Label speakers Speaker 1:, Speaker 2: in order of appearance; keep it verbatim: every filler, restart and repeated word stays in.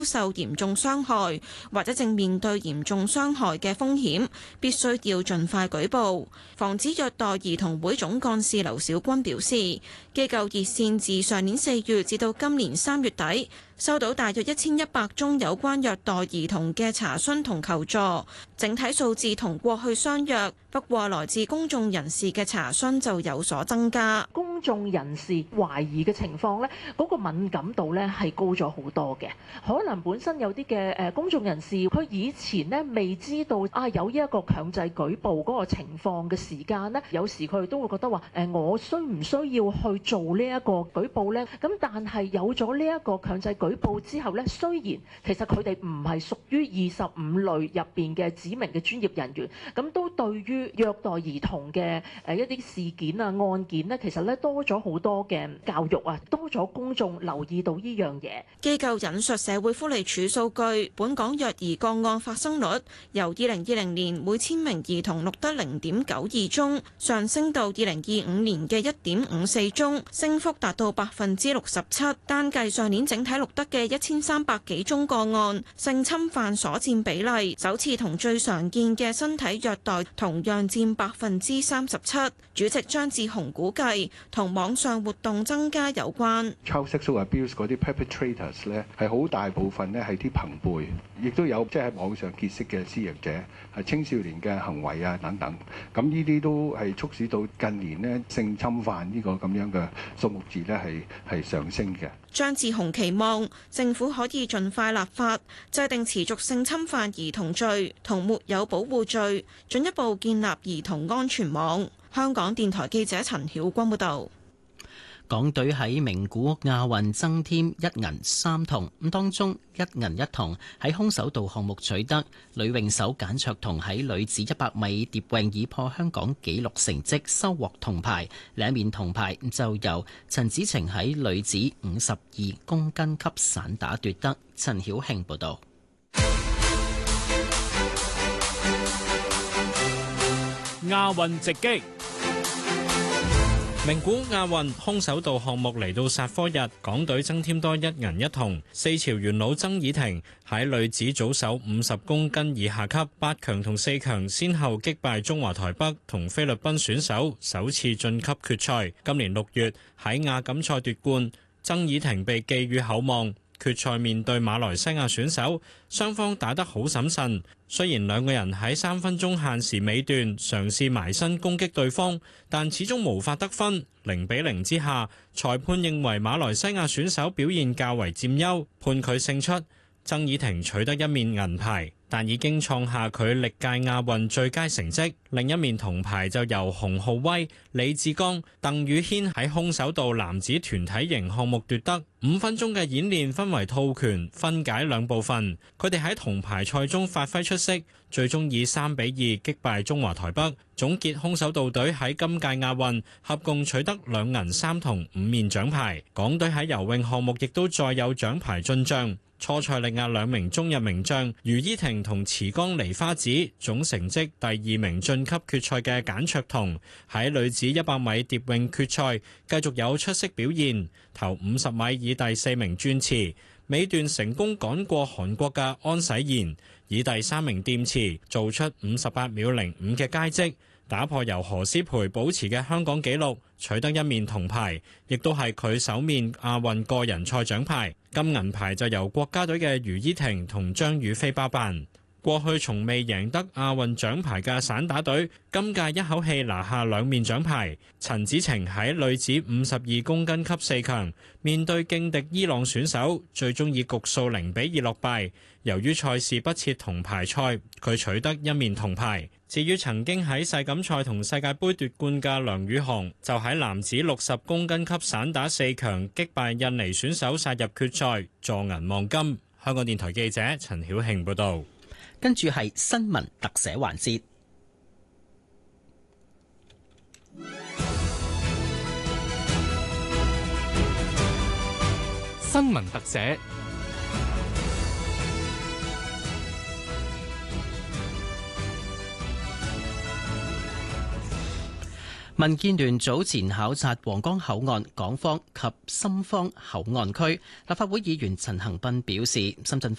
Speaker 1: 受嚴重傷害或者正面對嚴重傷害嘅風險，必須要盡快舉報。防止虐待兒童會總幹事劉小軍表示，機構熱線自上年四月至到今年三月底，收到大約一千一百宗有關虐待兒童嘅查詢同求助，整體數字同過去相若。不過，來自公眾人士嘅查詢就有所增加。
Speaker 2: 公眾人士懷疑嘅情況呢，嗰個敏感度呢係高咗好多嘅。可能本身有啲嘅誒公眾人士，佢以前呢未知道啊有呢一個強制舉報嗰個情況嘅時間呢，有時佢哋都會覺得話誒，我需唔需要去做呢一個舉報呢？咁但係有咗呢一個強制舉報之後呢，雖然其實佢哋唔係屬於二十五類入邊嘅指明嘅專業人員，咁都對於虐待兒童嘅誒一啲事件啊案件呢，其實咧多咗好多嘅教育啊，多咗公眾留意到呢樣嘢。
Speaker 1: 機構引述社會福利署數據，本港虐兒個案發生率由二零二零年每千名兒童錄得零點九二宗，上升到二零二五年嘅一點五四宗，升幅達到百分之六十七。單計上年整體錄得嘅一千三百幾宗個案，性侵犯所佔比例首次同最常見嘅身體虐待同樣佔百分之三十七。主席張志雄估計同網上活動增加有關。
Speaker 3: Child sexual abuse 嗰啲 perpetrators 咧，係好大部分咧係啲朋輩，亦都有即係喺網上結識嘅施虐者，係青少年嘅行為啊等等。咁呢啲都係促使到近年咧性侵犯呢個咁樣嘅數目字咧係係上升嘅。
Speaker 1: 張志雄期望政府可以盡快立法，制定持續性侵犯兒童罪同沒有保護罪，進一步建立兒童安全網。香港電台記者陳曉君報導。
Speaker 4: 港隊喺名古屋亞運增添一銀三銅，咁當中一銀一銅喺空手道項目取得，女泳手簡卓彤喺女子一百米蝶泳以破香港紀錄成績收穫銅牌，另一面銅牌就由陳子晴喺女子五十二公斤級散打奪得。陳曉慶報導。
Speaker 5: 亞運直擊。名古屋亞運空手道項目嚟到煞科日，港隊增添多一銀一銅。四朝元老曾以婷喺女子組手五十公斤以下級八強同四強，先後擊敗中華台北同菲律賓選手，首次晉級決賽。今年六月喺亞錦賽奪冠，曾以婷被寄予厚望。決賽面對馬來西亞選手，雙方打得好審慎。雖然兩個人喺三分鐘限時尾段嘗試埋身攻擊對方，但始終無法得分。零比零之下，裁判認為馬來西亞選手表現較為佔優，判佢勝出。曾以婷取得一面銀牌，但已經創下佢歷屆亞運最佳成績。另一面銅牌就由洪浩威、李志剛、鄧宇軒喺空手道男子團體型項目奪得。五分鐘嘅演練分為套拳、分解兩部分，佢哋喺銅牌賽中發揮出色，最終以三比二擊敗中華台北。總結空手道隊喺今屆亞運合共取得兩銀三銅五面獎牌。港隊喺游泳項目亦都再有獎牌進帳。初賽力壓兩名中日名將余依婷同池江梨花子，總成績第二名晉級決賽嘅簡卓彤喺女子一百米蝶泳決賽繼續有出色表現，頭五十米以第四名轉池，尾段成功趕過韓國嘅安洗賢，以第三名掂池做出五十八秒零五嘅佳績，打破由何詩蓓保持嘅香港紀錄，取得一面銅牌，亦都係佢首面亞運個人賽獎牌。金銀牌就由國家隊嘅余依婷同張雨霏包辦。過去從未贏得亞運獎牌嘅散打隊，今屆一口氣拿下兩面獎牌。陳子晴喺女子五十二公斤級四強，面對勁敵伊朗選手，最終以局數零比二落敗。由於賽事不設銅牌賽，佢取得一面銅牌。至於曾經喺世錦賽同世界盃奪冠嘅梁宇航，就喺男子六十公斤級散打四強擊敗印尼選手殺入決賽，助銀望金。香港電台記者陳曉慶報導。
Speaker 4: 跟住係新聞特寫環節。
Speaker 6: 新聞特寫。
Speaker 4: 民建聯早前考察皇崗口岸港方及深方口岸區，立法會議員陳恒鑌表示，深圳